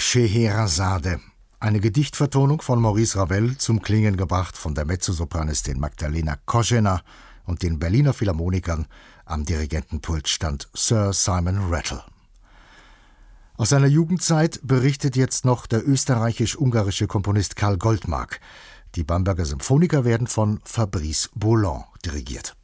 Scheherazade. Eine Gedichtvertonung von Maurice Ravel, zum Klingen gebracht von der Mezzosopranistin Magdalena Koschena und den Berliner Philharmonikern. Am Dirigentenpult stand Sir Simon Rattle. Aus seiner Jugendzeit berichtet jetzt noch der österreichisch-ungarische Komponist Karl Goldmark. Die Bamberger Symphoniker werden von Fabrice Boland dirigiert.